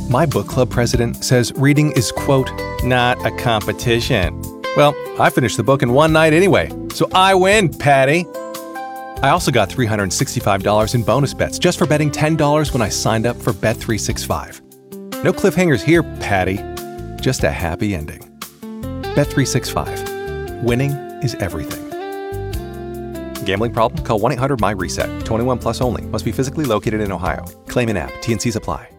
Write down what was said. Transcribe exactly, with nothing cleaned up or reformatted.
My book club president says reading is, quote, not a competition. Well, I finished the book in one night anyway, so I win, Patty. I also got three hundred sixty-five dollars in bonus bets just for betting ten dollars when I signed up for Bet three sixty-five. No cliffhangers here, Patty. Just a happy ending. Bet three sixty-five. Winning is everything. Gambling problem? Call one eight hundred M Y RESET. twenty-one plus only. Must be physically located in Ohio. Claim in app. T and Cs apply.